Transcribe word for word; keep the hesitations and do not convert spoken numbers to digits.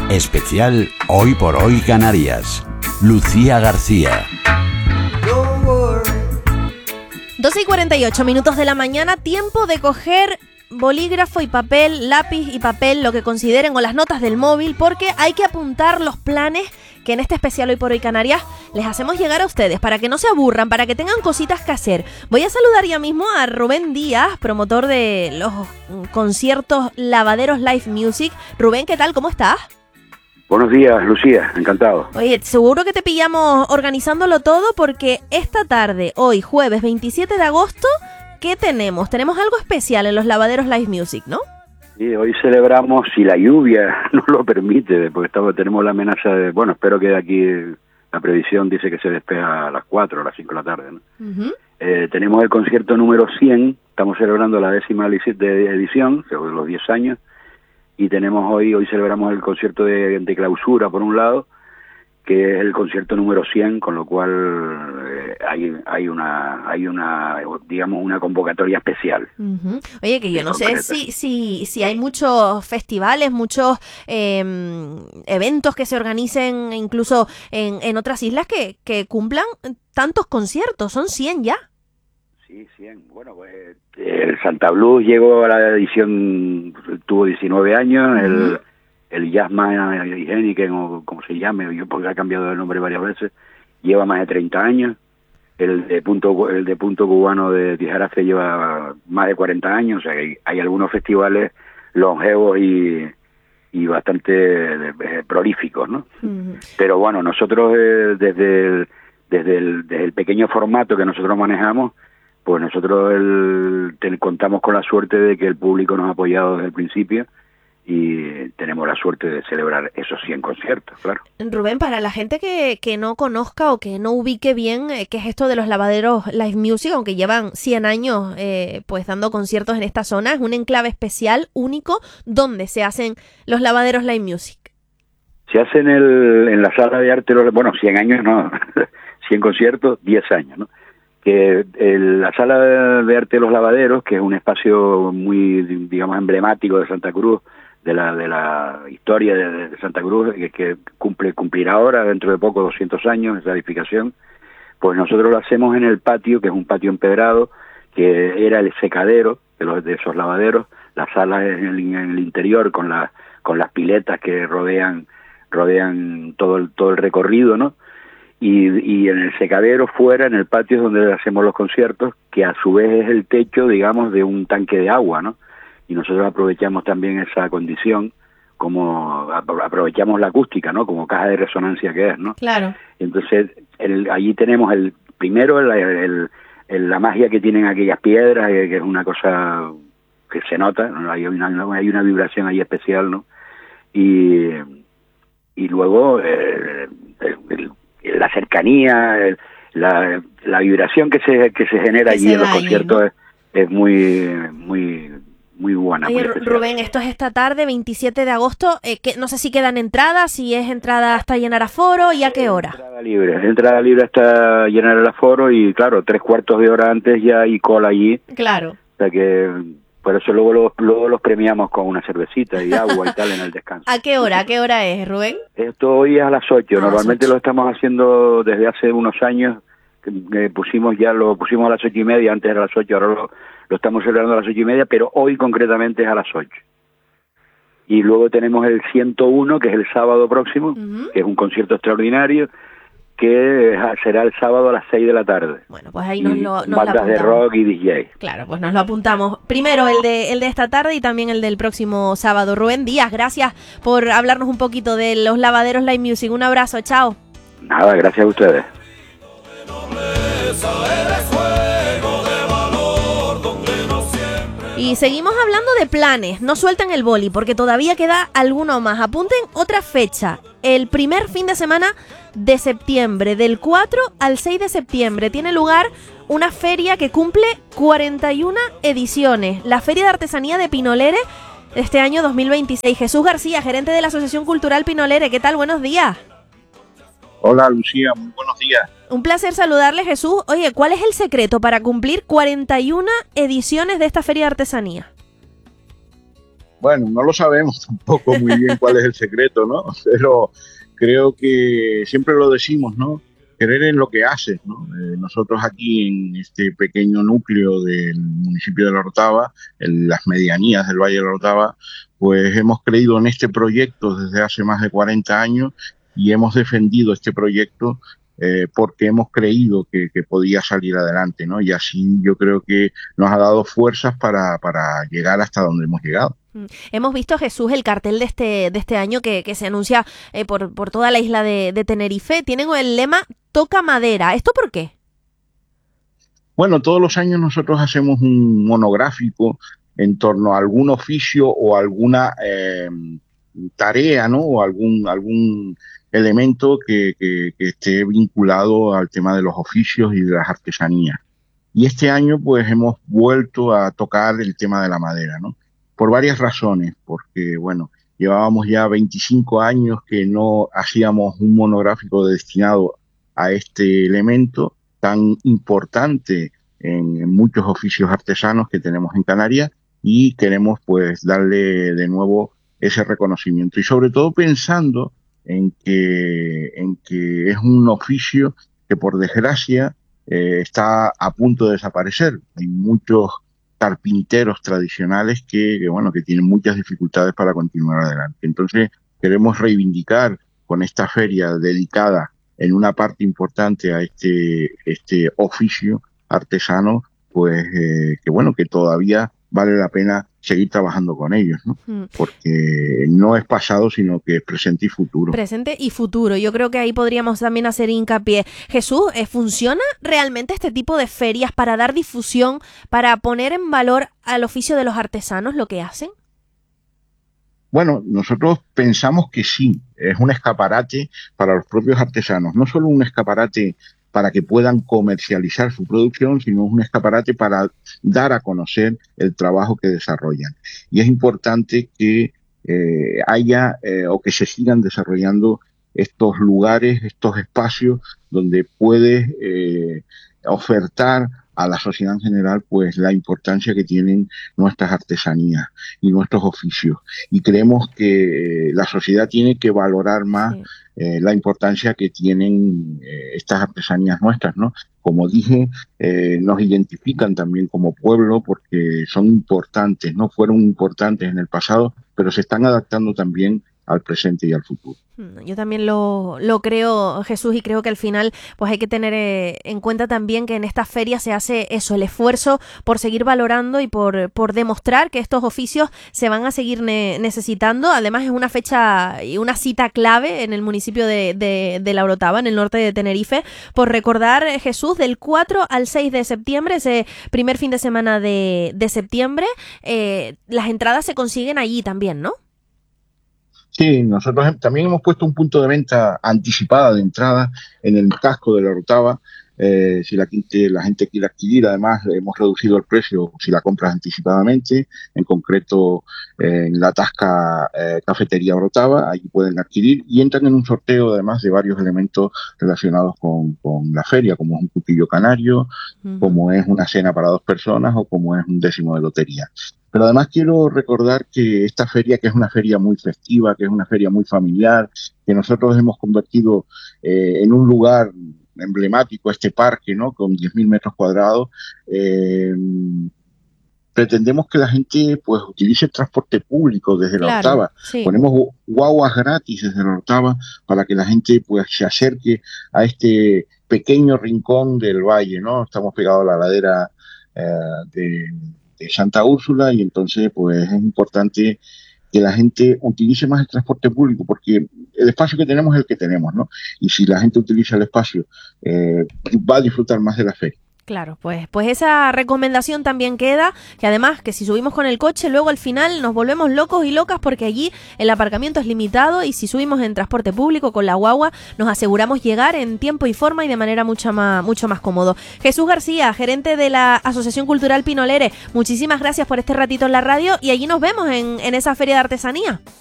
Especial Hoy por Hoy Canarias. Lucía García. doce y cuarenta y ocho minutos de la mañana, tiempo de coger bolígrafo y papel, lápiz y papel, lo que consideren, o las notas del móvil, porque hay que apuntar los planes que en este especial Hoy por Hoy Canarias les hacemos llegar a ustedes, para que no se aburran, para que tengan cositas que hacer. Voy a saludar ya mismo a Rubén Díaz, promotor de los conciertos Lavaderos Live Music. Rubén, ¿qué tal? ¿Cómo estás? Buenos días, Lucía, encantado. Oye, seguro que te pillamos organizándolo todo, porque esta tarde, hoy jueves veintisiete de agosto, ¿qué tenemos? Tenemos algo especial en los Lavaderos Live Music, ¿no? Sí, hoy celebramos, si la lluvia nos lo permite, porque estamos, tenemos la amenaza de, bueno, espero que de aquí la previsión dice que se despega a las cuatro, a las cinco de la tarde, ¿no? Uh-huh. Eh, tenemos el concierto número cien, estamos celebrando la décima edición, sobre los diez años, y tenemos hoy, hoy celebramos el concierto de, de clausura, por un lado, que es el concierto número cien, con lo cual eh, hay hay una hay una digamos una convocatoria especial. Uh-huh. Oye, que yo no sé si si si hay muchos festivales, muchos eh, eventos que se organicen incluso en, en otras islas que, que cumplan tantos conciertos. Son cien ya. Sí, cien. Bueno, pues el Santa Blues llegó a la edición, tuvo diecinueve años, uh-huh. el el Jazzman Heineken, o como se llame, yo porque ha cambiado de nombre varias veces, lleva más de treinta años. El de punto el de punto cubano de Tijarafe lleva más de cuarenta años. O sea, hay, hay algunos festivales longevos y, y bastante eh, prolíficos, ¿no? Uh-huh. Pero bueno, nosotros eh, desde, el, desde, el, desde el pequeño formato que nosotros manejamos, pues nosotros el, te, contamos con la suerte de que el público nos ha apoyado desde el principio, y tenemos la suerte de celebrar esos cien conciertos, claro. Rubén, para la gente que, que no conozca o que no ubique bien eh, qué es esto de los Lavaderos Live Music, aunque llevan cien años eh, pues dando conciertos en esta zona, es un enclave especial, único, donde se hacen los Lavaderos Live Music. Se hace en, el, en la sala de arte, bueno, cien años no, cien conciertos, diez años, ¿no? Que el, la sala de arte de los Lavaderos, que es un espacio muy, digamos, emblemático de Santa Cruz, de la de la historia de, de Santa Cruz, que, que cumple cumplirá ahora, dentro de poco, doscientos años, esa edificación, pues nosotros lo hacemos en el patio, que es un patio empedrado, que era el secadero de, los, de esos lavaderos. La sala es en el, en el interior, con, la, con las piletas que rodean rodean todo el, todo el recorrido, ¿no? Y, y en el secadero, fuera, en el patio, es donde hacemos los conciertos, que a su vez es el techo, digamos, de un tanque de agua, ¿no? Y nosotros aprovechamos también esa condición, como aprovechamos la acústica, ¿no? Como caja de resonancia que es, ¿no? Claro. Entonces, el, allí tenemos el primero, el, el, el, la magia que tienen aquellas piedras, que es una cosa que se nota, ¿no? Hay una, hay una vibración ahí especial, ¿no? Y, y luego eh, el, el, la cercanía, el, la, la vibración que se que se genera allí en los conciertos, ¿no? es, es muy muy muy buena. Oye, muy Rubén, esto es esta tarde, veintisiete de agosto, eh, que no sé si quedan entradas, si es entrada hasta llenar aforo y a qué hora. Entrada libre, entrada libre hasta llenar el aforo, y claro, tres cuartos de hora antes ya hay cola allí. Claro. O sea que por eso luego los, luego los premiamos con una cervecita y agua y tal en el descanso. ¿A qué hora? ¿A qué hora es, Rubén? Esto hoy es a las ocho. A Normalmente las ocho. Lo estamos haciendo desde hace unos años, que, que pusimos ya lo pusimos a las ocho y media, antes era a las ocho, ahora lo, lo estamos celebrando a las ocho y media, pero hoy concretamente es a las ocho. Y luego tenemos el ciento uno, que es el sábado próximo, uh-huh. que es un concierto extraordinario, que será el sábado a las seis de la tarde. Bueno, pues ahí nos lo nos bandas de rock y D J. Claro, pues nos lo apuntamos. Primero el de el de esta tarde y también el del próximo sábado. Rubén Díaz, gracias por hablarnos un poquito de los Lavaderos Live Music. Un abrazo, chao. Nada, gracias a ustedes. Y seguimos hablando de planes. No suelten el boli porque todavía queda alguno más. Apunten otra fecha. El primer fin de semana de septiembre, del cuatro al seis de septiembre, tiene lugar una feria que cumple cuarenta y una ediciones. La Feria de Artesanía de Pinolere de este año dos mil veintiséis. Jesús García, gerente de la Asociación Cultural Pinolere. ¿Qué tal? Buenos días. Hola, Lucía. Muy buenos días. Un placer saludarle, Jesús. Oye, ¿cuál es el secreto para cumplir cuarenta y una ediciones de esta Feria de Artesanía? Bueno, no lo sabemos tampoco muy bien cuál es el secreto, ¿no? Pero creo que siempre lo decimos, ¿no? Creer en lo que haces, ¿no? Eh, nosotros aquí en este pequeño núcleo del municipio de La Orotava, en las medianías del Valle de La Orotava, pues hemos creído en este proyecto desde hace más de cuarenta años y hemos defendido este proyecto eh, porque hemos creído que, que podía salir adelante, ¿no? Y así yo creo que nos ha dado fuerzas para, para llegar hasta donde hemos llegado. Hemos visto, Jesús, el cartel de este de este año que, que se anuncia eh, por, por toda la isla de, de Tenerife. Tienen el lema Toca Madera. ¿Esto por qué? Bueno, todos los años nosotros hacemos un monográfico en torno a algún oficio o alguna eh, tarea, ¿no? O algún, algún elemento que, que, que esté vinculado al tema de los oficios y de las artesanías. Y este año pues hemos vuelto a tocar el tema de la madera, ¿no? Por varias razones, porque, bueno, llevábamos ya veinticinco años que no hacíamos un monográfico destinado a este elemento tan importante en, en muchos oficios artesanos que tenemos en Canarias y queremos, pues, darle de nuevo ese reconocimiento. Y sobre todo pensando en que, en que es un oficio que, por desgracia, eh, está a punto de desaparecer. Hay muchos carpinteros tradicionales que, que, bueno, que tienen muchas dificultades para continuar adelante. Entonces, queremos reivindicar con esta feria dedicada en una parte importante a este, este oficio artesano, pues, eh, que bueno, que todavía vale la pena seguir trabajando con ellos, ¿no? Mm. Porque no es pasado, sino que es presente y futuro. Presente y futuro. Yo creo que ahí podríamos también hacer hincapié. Jesús, ¿funciona realmente este tipo de ferias para dar difusión, para poner en valor al oficio de los artesanos, lo que hacen? Bueno, nosotros pensamos que sí, es un escaparate para los propios artesanos, no solo un escaparate para que puedan comercializar su producción, sino un escaparate para dar a conocer el trabajo que desarrollan. Y es importante que eh, haya eh, o que se sigan desarrollando estos lugares, estos espacios donde puedes eh, ofertar a la sociedad en general, pues, la importancia que tienen nuestras artesanías y nuestros oficios. Y creemos que eh, la sociedad tiene que valorar más sí. eh, la importancia que tienen eh, estas artesanías nuestras, ¿no? Como dije, eh, nos identifican también como pueblo porque son importantes, ¿no? Fueron importantes en el pasado, pero se están adaptando también al presente y al futuro. Yo también lo, lo creo, Jesús, y creo que al final pues hay que tener eh, en cuenta también que en esta feria se hace eso, el esfuerzo por seguir valorando y por, por demostrar que estos oficios se van a seguir ne- necesitando. Además es una fecha y una cita clave en el municipio de, de, de La Orotava, en el norte de Tenerife, por recordar, Jesús, del cuatro al seis de septiembre, ese primer fin de semana de, de septiembre, eh, las entradas se consiguen allí también, ¿no? Sí, nosotros también hemos puesto un punto de venta anticipada de entrada en el casco de La Orotava. Eh, si la gente, la gente quiere adquirir, además hemos reducido el precio si la compras anticipadamente, en concreto eh, en la Tasca eh, Cafetería Orotava, allí pueden adquirir y entran en un sorteo además de varios elementos relacionados con, con la feria, como es un cutillo canario, uh-huh. como es una cena para dos personas o como es un décimo de lotería. Pero además quiero recordar que esta feria, que es una feria muy festiva, que es una feria muy familiar, que nosotros hemos convertido eh, en un lugar emblemático, este parque, ¿no? Con diez mil metros cuadrados, eh, pretendemos que la gente pues utilice el transporte público desde La claro, Orotava. Sí. Ponemos guaguas gratis desde La Orotava para que la gente pues se acerque a este pequeño rincón del valle, ¿no? Estamos pegados a la ladera eh, de... de Santa Úrsula y entonces pues es importante que la gente utilice más el transporte público porque el espacio que tenemos es el que tenemos, ¿no? Y si la gente utiliza el espacio eh, va a disfrutar más de la feria. Claro, pues, pues esa recomendación también queda, que además que si subimos con el coche, luego al final nos volvemos locos y locas porque allí el aparcamiento es limitado y si subimos en transporte público con la guagua nos aseguramos llegar en tiempo y forma y de manera mucho más, mucho más cómodo. Jesús García, gerente de la Asociación Cultural Pinolere, muchísimas gracias por este ratito en la radio y allí nos vemos en, en esa feria de artesanía.